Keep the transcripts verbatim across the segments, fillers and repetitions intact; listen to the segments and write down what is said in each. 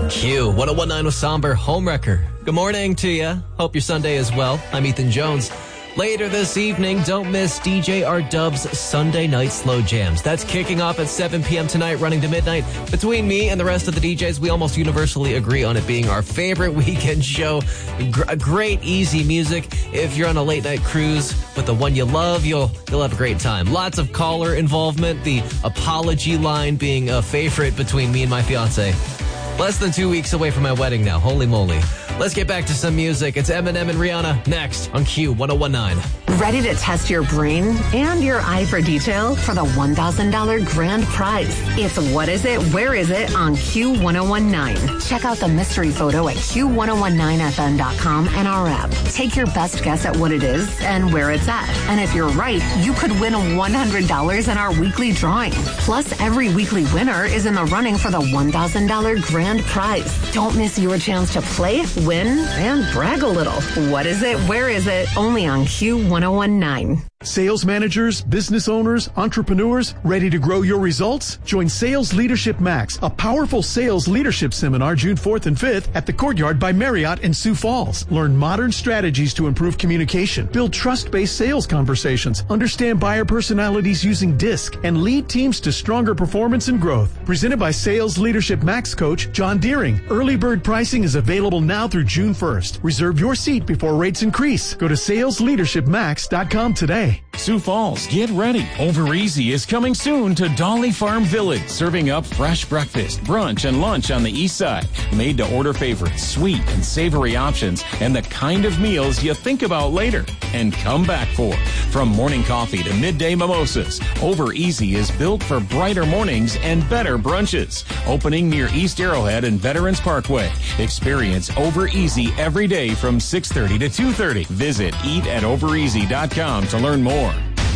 Q one oh one nine with Somber Homewrecker. Good morning to you. Hope your Sunday is well. I'm Ethan Jones. Later this evening, don't miss D J R-Dub's Sunday Night Slow Jams. That's kicking off at seven p.m. tonight, running to midnight. Between me and the rest of the D Js, we almost universally agree on it being our favorite weekend show. Gr- great, easy music. If you're on a late-night cruise with the one you love, you'll you'll have a great time. Lots of caller involvement, the apology line being a favorite between me and my fiance. Less than two weeks away from my wedding now. Holy moly. Let's get back to some music. It's Eminem and Rihanna next on Q one oh one nine. Ready to test your brain and your eye for detail for the one thousand dollars grand prize? It's What Is It, Where Is It on Q one oh one nine. Check out the mystery photo at Q one oh one nine F M dot com and our app. Take your best guess at what it is and where it's at. And if you're right, you could win one hundred dollars in our weekly drawing. Plus, every weekly winner is in the running for the one thousand dollars grand prize. Don't miss your chance to play, win, and brag a little. What is it? Where is it? Only on Q one oh one nine. Sales managers, business owners, entrepreneurs, ready to grow your results? Join Sales Leadership Max, a powerful sales leadership seminar June fourth and fifth at the Courtyard by Marriott in Sioux Falls. Learn modern strategies to improve communication, build trust-based sales conversations, understand buyer personalities using DISC, and lead teams to stronger performance and growth. Presented by Sales Leadership Max coach John Deering. Early bird pricing is available now through June first. Reserve your seat before rates increase. Go to sales leadership max dot com today. Sioux Falls, get ready. Over Easy is coming soon to Dolly Farm Village, serving up fresh breakfast, brunch, and lunch on the east side. Made to order favorites, sweet and savory options, and the kind of meals you think about later and come back for. From morning coffee to midday mimosas, Over Easy is built for brighter mornings and better brunches. Opening near East Arrowhead and Veterans Parkway. Experience Over Easy every day from six thirty to two thirty. Visit eat at over easy dot com to learn more.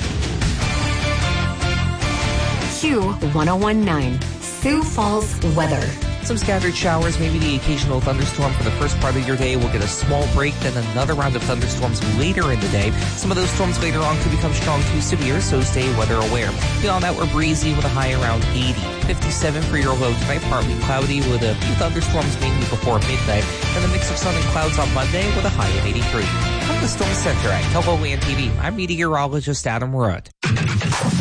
Q one oh one nine. Sioux Falls weather. Some scattered showers, maybe the occasional thunderstorm for the first part of your day. We'll get a small break, then another round of thunderstorms later in the day. Some of those storms later on could become strong to severe, so stay weather aware. Beyond that, we're breezy with a high around eighty. fifty-seven for your low tonight, partly cloudy with a few thunderstorms mainly before midnight, and a mix of sun and clouds on Monday with a high of eighty-three. From the Storm Center at Kelbo Land T V, I'm meteorologist Adam Rudd.